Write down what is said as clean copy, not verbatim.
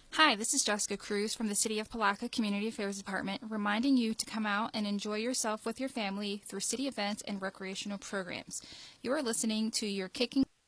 Hi, this is Jessica Cruz from the City of Palaca Community Affairs Department, reminding you to come out and enjoy yourself with your family through city events and recreational programs. You are listening to your Kicking